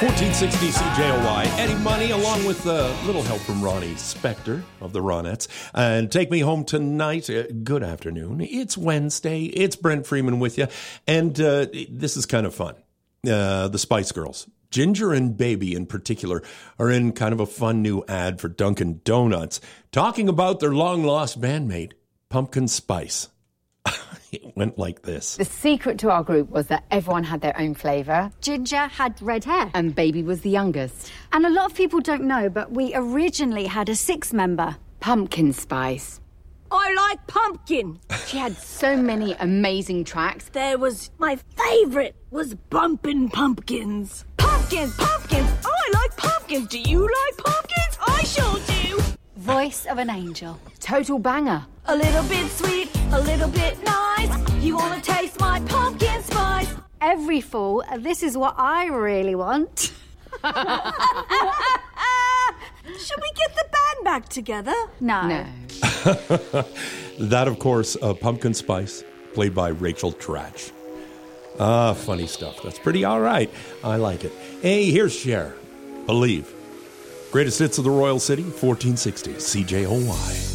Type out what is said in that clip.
1460 CJOY, Eddie Money, along with a little help from Ronnie Spector of the Ronettes. And Take Me Home Tonight. Good afternoon. It's Wednesday. It's Brent Freeman with you. And this is kind of fun. The Spice Girls, Ginger and Baby in particular, are in kind of a fun new ad for Dunkin' Donuts, talking about their long-lost bandmate, Pumpkin Spice. It went like this. The secret to our group was that everyone had their own flavour. Ginger had red hair. And Baby was the youngest. And a lot of people don't know, but we originally had a 6-member. Pumpkin Spice. I like pumpkin. She had so many amazing tracks. My favourite was Bumpin' Pumpkins. Pumpkins, pumpkins. Oh, I like pumpkins. Do you like pumpkins? I sure do. Voice of an angel. Total banger. A little bit sweet, a little bit nice. You want to taste my pumpkin spice? Every fall, this is what I really want. Should we get the band back together? No. That, of course, Pumpkin Spice, played by Rachel Dratch. Funny stuff. That's pretty all right. I like it. Hey, here's Cher. Believe. Greatest hits of the Royal City, 1460 CJOY.